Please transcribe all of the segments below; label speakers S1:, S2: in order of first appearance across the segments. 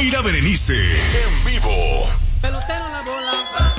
S1: Mayra Berenice, en vivo.
S2: Pelotero la bola.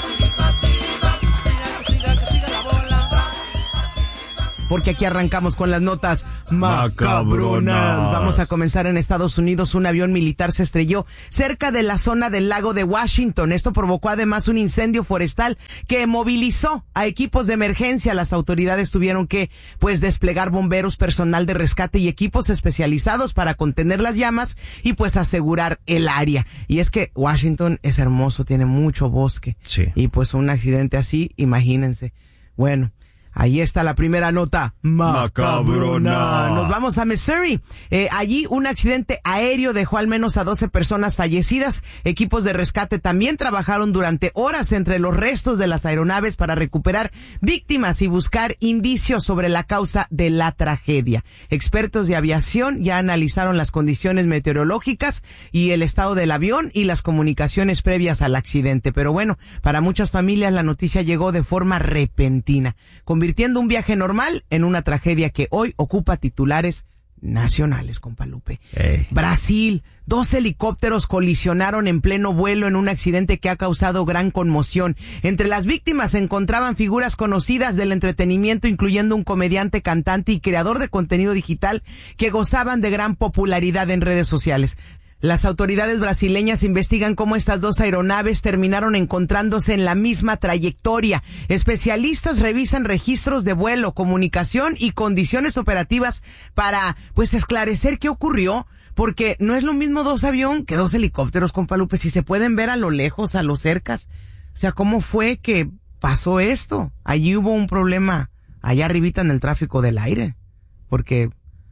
S3: Porque aquí arrancamos con las notas macabronas. Vamos a comenzar en Estados Unidos. Un avión militar se estrelló cerca de la zona del lago de Washington. Esto provocó además un incendio forestal que movilizó a equipos de emergencia. Las autoridades tuvieron que, desplegar bomberos, personal de rescate y equipos especializados para contener las llamas y asegurar el área. Y es que Washington es hermoso, tiene mucho bosque.
S4: Sí.
S3: Y un accidente así, imagínense. Bueno, ahí está la primera nota macabrona. Nos vamos a Missouri. Allí un accidente aéreo dejó al menos a 12 personas fallecidas. Equipos de rescate también trabajaron durante horas entre los restos de las aeronaves para recuperar víctimas y buscar indicios sobre la causa de la tragedia. Expertos de aviación ya analizaron las condiciones meteorológicas y el estado del avión y las comunicaciones previas al accidente. Pero bueno, para muchas familias la noticia llegó de forma repentina, convirtiendo un viaje normal en una tragedia que hoy ocupa titulares nacionales, compa Lupe. Brasil, 2 helicópteros colisionaron en pleno vuelo en un accidente que ha causado gran conmoción. Entre las víctimas se encontraban figuras conocidas del entretenimiento, incluyendo un comediante, cantante y creador de contenido digital que gozaban de gran popularidad en redes sociales. Las autoridades brasileñas investigan cómo estas 2 aeronaves terminaron encontrándose en la misma trayectoria. Especialistas revisan registros de vuelo, comunicación y condiciones operativas para, esclarecer qué ocurrió, porque no es lo mismo 2 aviones que 2 helicópteros, compa Lupe, si se pueden ver a lo lejos, a lo cercas. O sea, ¿cómo fue que pasó esto? Allí hubo un problema, allá arribita en el tráfico del aire, porque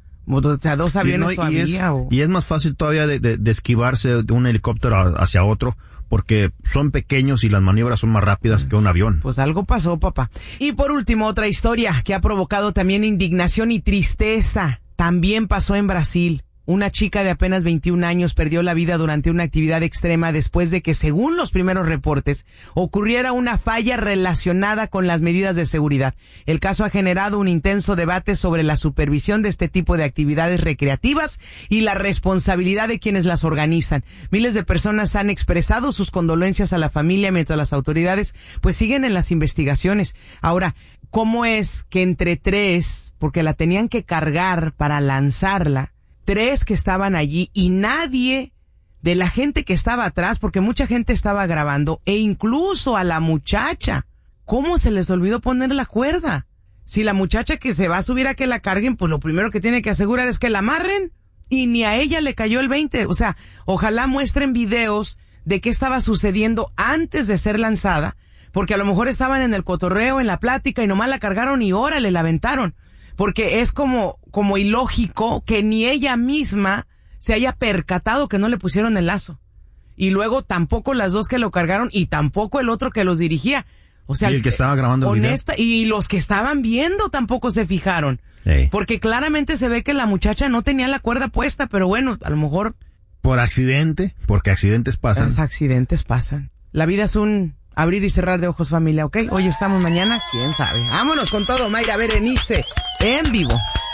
S3: 2 aviones
S4: y es más fácil todavía de esquivarse de un helicóptero hacia otro, porque son pequeños y las maniobras son más rápidas que un avión.
S3: Pues algo pasó, papá. Y por último, otra historia que ha provocado también indignación y tristeza. También pasó en Brasil. Una chica de apenas 21 años perdió la vida durante una actividad extrema después de que, según los primeros reportes, ocurriera una falla relacionada con las medidas de seguridad. El caso ha generado un intenso debate sobre la supervisión de este tipo de actividades recreativas y la responsabilidad de quienes las organizan. Miles de personas han expresado sus condolencias a la familia mientras las autoridades siguen en las investigaciones. Ahora, ¿cómo es que entre 3, porque la tenían que cargar para lanzarla, 3 que estaban allí y nadie de la gente que estaba atrás, porque mucha gente estaba grabando, e incluso a la muchacha, ¿cómo se les olvidó poner la cuerda? Si la muchacha que se va a subir a que la carguen, lo primero que tiene que asegurar es que la amarren, y ni a ella le cayó el 20. O sea, ojalá muestren videos de qué estaba sucediendo antes de ser lanzada, porque a lo mejor estaban en el cotorreo, en la plática, y nomás la cargaron y órale, la aventaron. Porque es como ilógico que ni ella misma se haya percatado que no le pusieron el lazo. Y luego tampoco las 2 que lo cargaron y tampoco el otro que los dirigía. O sea,
S4: y el que estaba grabando el video.
S3: Y los que estaban viendo tampoco se fijaron. Porque claramente se ve que la muchacha no tenía la cuerda puesta, pero bueno, a lo mejor...
S4: Por accidente, porque accidentes pasan.
S3: Los accidentes pasan. La vida es un abrir y cerrar de ojos, familia, ¿ok? Hoy estamos, mañana, quién sabe. Vámonos con todo, Mayra Berenice, en vivo.